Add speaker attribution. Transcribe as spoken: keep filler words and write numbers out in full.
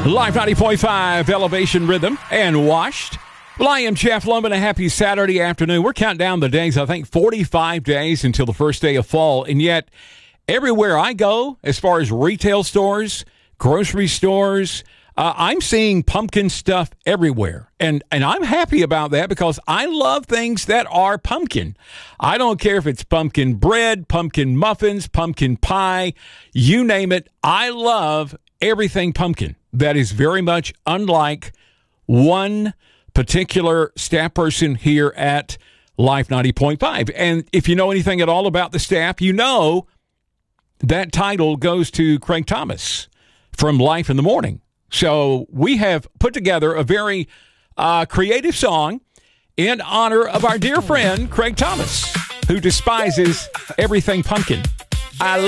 Speaker 1: Live ninety point five, Elevation Rhythm, and Washed. Well, I am Jeff Lumbin. A happy Saturday afternoon. We're counting down the days, I think forty-five days until the first day of fall. And yet, everywhere I go, as far as retail stores, grocery stores, uh, I'm seeing pumpkin stuff everywhere. And, and I'm happy about that because I love things that are pumpkin. I don't care if it's pumpkin bread, pumpkin muffins, pumpkin pie, you name it. I love everything pumpkin. That is very much unlike one particular staff person here at Life ninety point five. And if you know anything at all about the staff, you know that title goes to Craig Thomas from Life in the Morning. So we have put together a very uh, creative song in honor of our dear friend, Craig Thomas, who despises everything pumpkin. I